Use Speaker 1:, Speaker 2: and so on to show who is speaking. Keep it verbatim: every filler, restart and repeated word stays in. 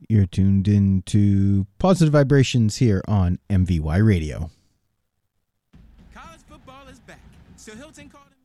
Speaker 1: You're tuned in to Positive Vibrations here on M V Y Radio.
Speaker 2: College football is back. So Hilton called him.